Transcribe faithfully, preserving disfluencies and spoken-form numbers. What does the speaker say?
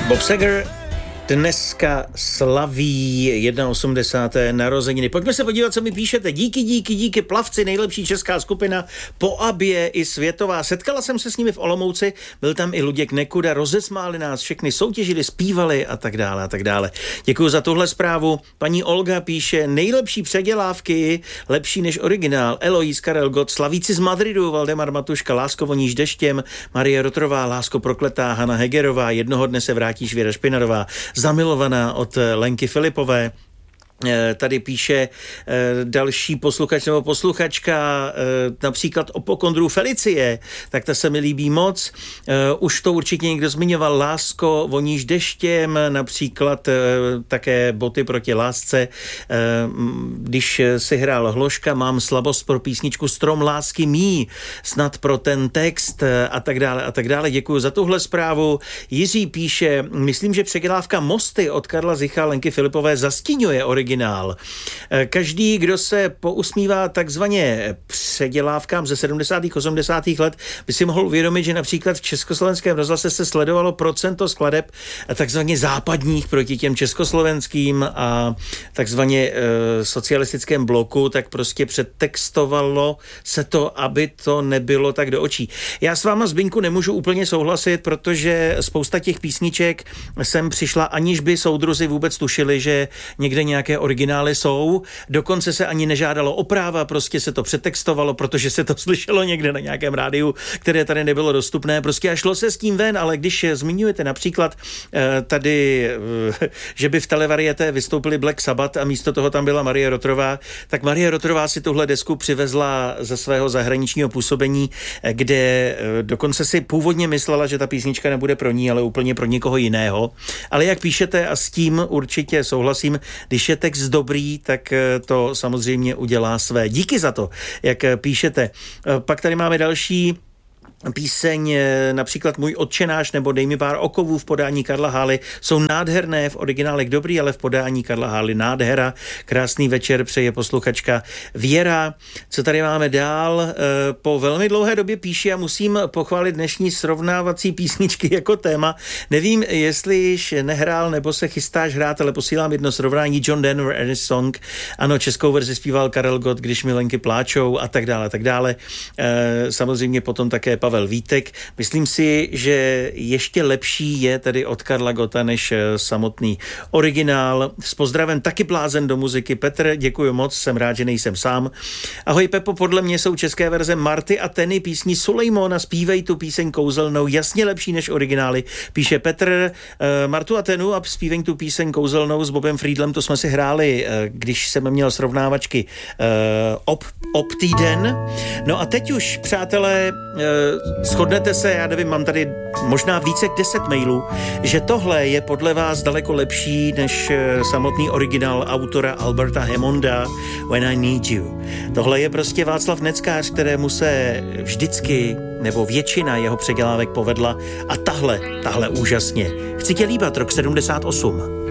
Bob Seger dneska slaví osmdesát jedna narozeniny. Pojďme se podívat, co mi píšete. Díky, díky, díky, Plavci, nejlepší česká skupina po Abě i světová. Setkala jsem se s nimi v Olomouci, byl tam i Luděk Nekuda, rozesmáli nás všechny, soutěžili, zpívali a tak dále a tak dále. Děkuji za tuhle zprávu. Paní Olga píše, nejlepší předělávky, lepší než originál. Eloise, Karel Gott, slavíci z Madridu, Valdemar Matuška, Lásko voníš deštěm, Marie Rotrová, Lásko prokletá, Hana Hegerová, jednoho dne se vrátíš, Věra Špinarová, Zamilovaná od Lenky Filipové. Tady píše další posluchač nebo posluchačka, například Opokondru Felicie, tak ta se mi líbí moc. Už to určitě někdo zmiňoval, Lásko voníš deštěm, například také Boty proti lásce. Když si hrál Hloška, mám slabost pro písničku Strom lásky mý, snad pro ten text a tak dále a tak dále. Děkuji za tuhle zprávu. Jiří píše, myslím, že předělávka Mosty od Karla Zicha, Lenky Filipové zastíňuje originál. Každý, kdo se pousmívá takzvaně předělávkám ze sedmdesátých osmdesátých let, by si mohl uvědomit, že například v československém rozhlase se sledovalo procento skladeb takzvaně západních proti těm československým a takzvaně e, socialistickém bloku, tak prostě předtextovalo se to, aby to nebylo tak do očí. Já s váma, Zbyňku, nemůžu úplně souhlasit, protože spousta těch písniček sem přišla, aniž by soudruzi vůbec tušili, že někde nějaké originály jsou. Dokonce se ani nežádalo o práva, prostě se to přetextovalo, protože se to slyšelo někde na nějakém rádiu, které tady nebylo dostupné. Prostě a šlo se s tím ven, ale když zmiňujete například tady, že by v televariete vystoupili Black Sabbath a místo toho tam byla Marie Rotrová, tak Marie Rotrová si tuhle desku přivezla ze svého zahraničního působení, kde dokonce si původně myslela, že ta písnička nebude pro ní, ale úplně pro někoho jiného. Ale jak píšete, a s tím určitě souhlasím, když je text dobrý, tak to samozřejmě udělá své. Díky za to, jak píšete. Pak tady máme další píseň, například Můj otčenáš nebo Dej mi pár okovů v podání Karla Hály jsou nádherné, v originálech dobrý, ale v podání Karla Hály nádhera. Krásný večer přeje posluchačka Věra. Co tady máme dál? Po velmi dlouhé době píši a musím pochválit dnešní srovnávací písničky jako téma. Nevím, jestli již nehrál nebo se chystáš hrát, ale posílám jedno srovnání John Denver, Ernest Song. Ano, českou verzi zpíval Karel Gott, Když milenky pláčou a tak dále, tak dále. Samozřejmě potom také Pavel Vítek. Myslím si, že ještě lepší je tedy od Karla Gotta než samotný originál. S pozdravem taky blázen do muziky. Petr, děkuji moc, jsem rád, že nejsem sám. Ahoj Pepo, podle mě jsou české verze Marty a Teny písní Sulejmona, zpívej tu píseň kouzelnou, jasně lepší než originály. Píše Petr, Martu a Tenu a zpívej tu píseň kouzelnou s Bobem Friedlem, to jsme si hráli, když jsem měl srovnávačky ob, ob týden. No a teď už, přátelé, shodnete se, já nevím, mám tady možná více jak deset mailů, že tohle je podle vás daleko lepší než samotný originál autora Alberta Hammonda When I Need You. Tohle je prostě Václav Neckář, kterému se vždycky nebo většina jeho předělávek povedla a tahle, tahle úžasně. Chci tě líbat, rok sedmdesát osm.